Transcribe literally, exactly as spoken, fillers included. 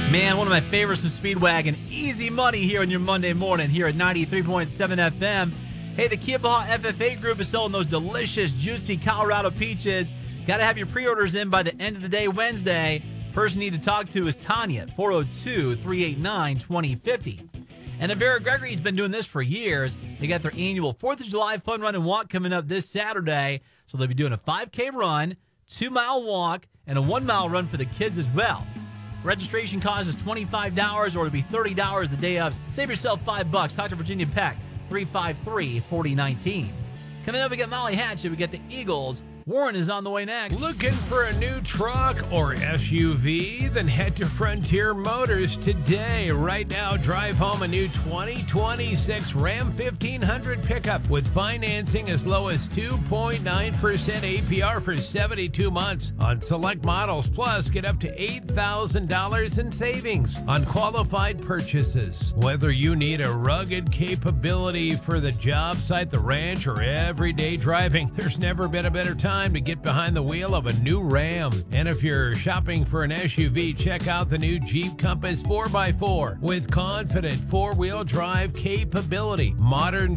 Man, one of my favorites from Speedwagon. Easy money here on your Monday morning here at ninety-three point seven F M. Hey, the Kia Baja F F A group is selling those delicious, juicy Colorado peaches. Got to have your pre-orders in by the end of the day Wednesday. Person you need to talk to is Tanya, four oh two, three eight nine, two oh five oh. And Avera Gregory's been doing this for years. They got their annual fourth of July Fun Run and Walk coming up this Saturday. So they'll be doing a five K run, two-mile walk, and a one-mile run for the kids as well. Registration cost is twenty-five dollars or it'll be thirty dollars the day of. Save yourself five bucks. Talk to Virginia Peck, three five three, four oh one nine. Coming up, we got Molly Hatchet. We got the Eagles. Warren is on the way next. Looking for a new truck or S U V? Then head to Frontier Motors today. Right now, drive home a new twenty twenty-six Ram fifteen hundred pickup with financing as low as two point nine percent A P R for seventy-two months on select models. Plus, get up to eight thousand dollars in savings on qualified purchases. Whether you need a rugged capability for the job site, the ranch, or everyday driving, there's never been a better time to get behind the wheel of a new Ram. And if you're shopping for an S U V, check out the new Jeep Compass four by four with confident four-wheel drive capability, modern